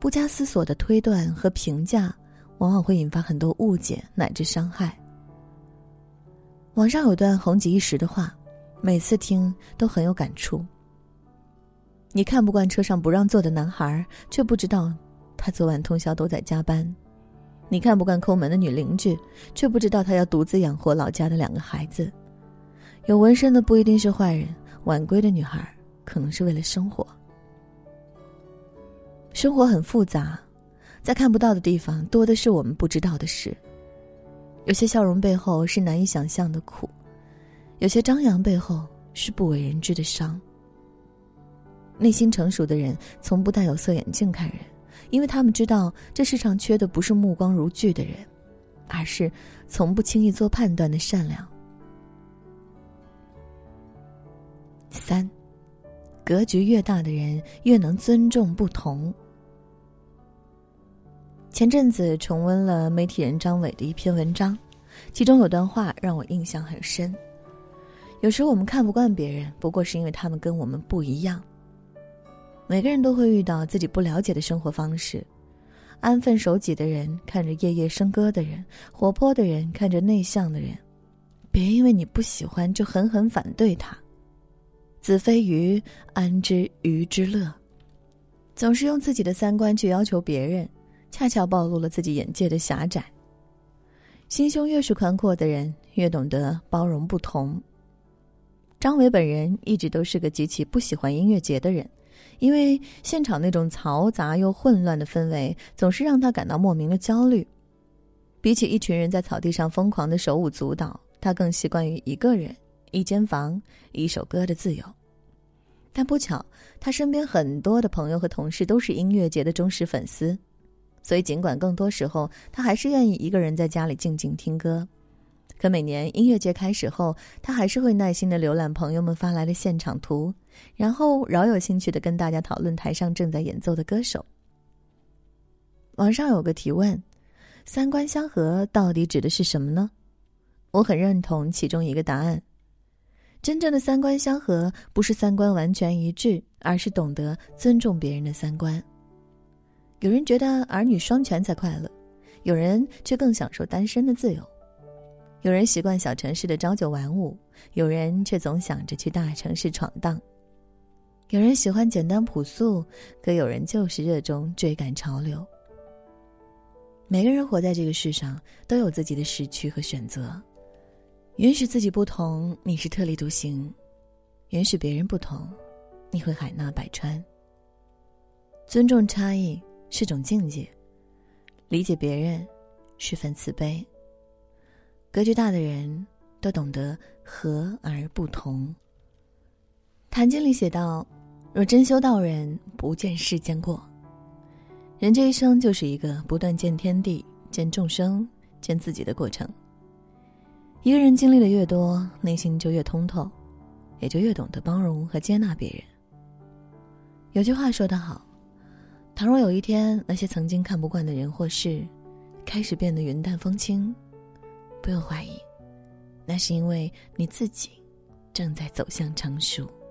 不加思索的推断和评价，往往会引发很多误解乃至伤害。网上有段红极一时的话，每次听都很有感触。你看不惯车上不让座的男孩，却不知道他昨晚通宵都在加班；你看不惯抠门的女邻居，却不知道她要独自养活老家的2个孩子。有纹身的不一定是坏人，晚归的女孩可能是为了生活。生活很复杂，在看不到的地方多的是我们不知道的事。有些笑容背后是难以想象的苦，有些张扬背后是不为人知的伤。内心成熟的人从不戴有色眼镜看人，因为他们知道这世上缺的不是目光如炬的人，而是从不轻易做判断的善良。3，格局越大的人越能尊重不同。前阵子重温了媒体人张伟的一篇文章，其中有段话让我印象很深。有时我们看不惯别人，不过是因为他们跟我们不一样。每个人都会遇到自己不了解的生活方式，安分守己的人看着夜夜笙歌的人，活泼的人看着内向的人。别因为你不喜欢就狠狠反对他。子非鱼，安知鱼之乐？总是用自己的三观去要求别人，恰巧暴露了自己眼界的狭窄。心胸越是宽阔的人，越懂得包容不同。张伟本人一直都是个极其不喜欢音乐节的人，因为现场那种嘈杂又混乱的氛围总是让他感到莫名的焦虑。比起一群人在草地上疯狂的手舞足蹈，他更习惯于一个人、一间房、一首歌的自由。但不巧，他身边很多的朋友和同事都是音乐节的忠实粉丝，所以尽管更多时候他还是愿意一个人在家里静静听歌，可每年音乐节开始后，他还是会耐心地浏览朋友们发来的现场图，然后饶有兴趣地跟大家讨论台上正在演奏的歌手。网上有个提问，三观相合到底指的是什么呢？我很认同其中一个答案。真正的三观相合，不是三观完全一致，而是懂得尊重别人的三观。有人觉得儿女双全才快乐，有人却更享受单身的自由。有人习惯小城市的朝九晚五，有人却总想着去大城市闯荡。有人喜欢简单朴素，可有人就是热衷追赶潮流。每个人活在这个世上，都有自己的时区和选择。允许自己不同，你是特立独行；允许别人不同，你会海纳百川。尊重差异是种境界，理解别人是份慈悲。格局大的人都懂得和而不同。坛经里写道，若真修道人，不见世间过。人这一生就是一个不断见天地、见众生、见自己的过程。一个人经历的越多，内心就越通透，也就越懂得包容和接纳别人。有句话说得好，倘若有一天那些曾经看不惯的人或事开始变得云淡风轻，不用怀疑，那是因为你自己正在走向成熟。